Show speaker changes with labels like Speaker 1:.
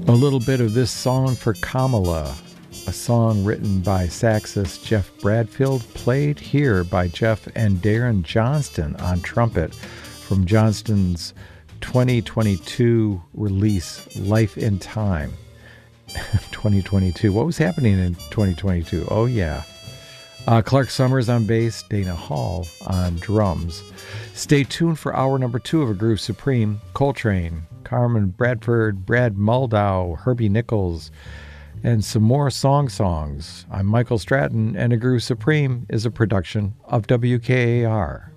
Speaker 1: A little bit of this song for Kamala, a song written by saxist Jeff Bradfield, played here by Jeff and Darren Johnston on trumpet from Johnston's 2022 release, Life in Time. 2022. What was happening in 2022? Oh, yeah. Clark Summers on bass, Dana Hall on drums. Stay tuned for hour number 2 of A Groove Supreme. Coltrane, Carmen Bradford, Brad Muldau, Herbie Nichols, and some more songs. I'm Michael Stratton, and A Groove Supreme is a production of WKAR.